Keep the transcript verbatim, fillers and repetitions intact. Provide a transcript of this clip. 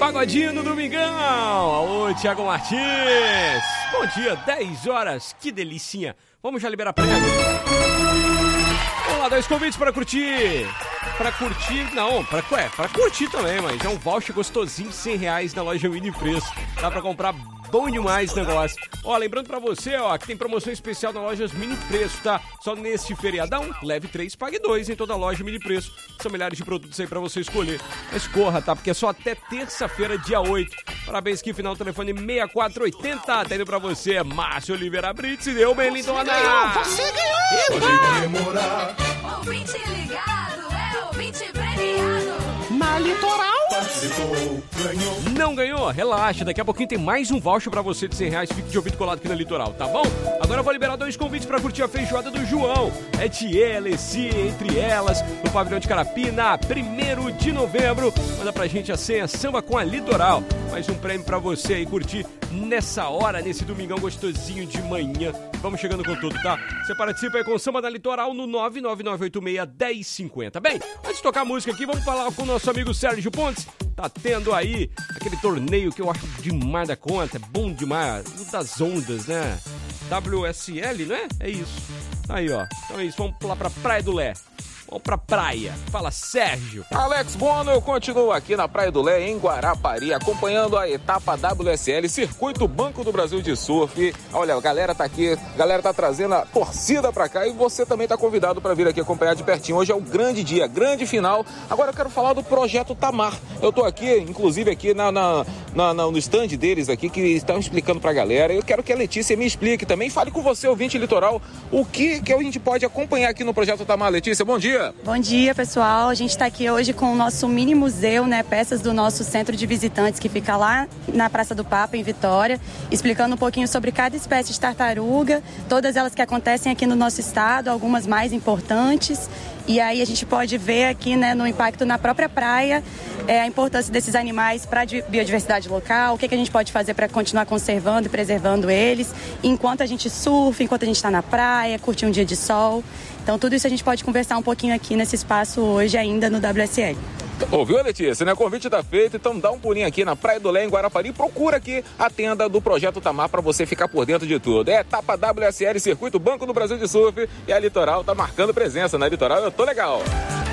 pagodinho no domingão. Alô, Thiago Martins. Bom dia, dez horas, que delicinha. Vamos já liberar prêmio. Vamos lá, dois convites para curtir. Para curtir, não, para ué, para curtir também, mas é um voucher gostosinho, cem reais na loja Mini Preço. Dá para comprar bom demais o negócio. Ó, lembrando pra você, ó, que tem promoção especial na loja Mini Preço, tá? Só neste feriadão, leve três, pague dois em toda a loja Mini Preço. São milhares de produtos aí pra você escolher. Mas corra, tá? Porque é só até terça-feira, dia oito. Parabéns, que final do telefone seis quatro oito zero. Tá indo pra você, Márcio Oliveira Brits. E deu bem, lindona. Você ganhou! Pode demorar. Ouvinte ligado, é ouvinte premiado. Na Litoral. Participou, ganhou. Não ganhou? Relaxa, daqui a pouquinho tem mais um voucher pra você de cem reais. Fique de ouvido colado aqui na Litoral, tá bom? Agora eu vou liberar dois convites pra curtir a feijoada do João. É Tia, Alessi, entre elas, no Pavilhão de Carapina, primeiro de novembro. Manda pra gente a senha Samba com a Litoral. Mais um prêmio pra você aí curtir nessa hora, nesse domingão gostosinho de manhã. Vamos chegando com tudo, tá? Você participa aí com o Samba da Litoral no nove nove nove oito seis, um zero cinco zero. Bem, antes de tocar a música aqui, vamos falar com o nosso amigo Sérgio Pontes. Tá tendo aí aquele torneio que eu acho demais da conta, é bom demais, o das ondas, né? W S L, não é? É isso. Aí, ó. Então é isso, vamos lá pra Praia do Lé. Vamos pra praia. Fala, Sérgio. Alex Bono, eu continuo aqui na Praia do Lé, em Guarapari, acompanhando a etapa W S L, Circuito Banco do Brasil de Surf. Olha, a galera tá aqui, a galera tá trazendo a torcida pra cá e você também tá convidado pra vir aqui acompanhar de pertinho. Hoje é o grande dia, grande final. Agora eu quero falar do Projeto Tamar. Eu tô aqui, inclusive aqui na, na, na, na, no stand deles aqui, que estão explicando pra galera. Eu quero que a Letícia me explique também. Fale com você, ouvinte litoral, o que, que a gente pode acompanhar aqui no Projeto Tamar. Letícia, bom dia. Bom dia, pessoal. A gente está aqui hoje com o nosso mini museu, né? Peças do nosso centro de visitantes que fica lá na Praça do Papa, em Vitória, explicando um pouquinho sobre cada espécie de tartaruga, todas elas que acontecem aqui no nosso estado, algumas mais importantes. E aí a gente pode ver aqui, né, no impacto na própria praia, é, a importância desses animais para a biodiversidade local, o que, que a gente pode fazer para continuar conservando e preservando eles, enquanto a gente surfa, enquanto a gente está na praia, curtir um dia de sol. Então tudo isso a gente pode conversar um pouquinho aqui nesse espaço hoje ainda no W S L. Ouviu, Letícia, né? O convite tá feito, então dá um pulinho aqui na Praia do Lé, em Guarapari, procura aqui a tenda do Projeto Tamar para você ficar por dentro de tudo. É etapa W S L, Circuito Banco do Brasil de Surf, e a Litoral tá marcando presença. Na Litoral eu tô legal.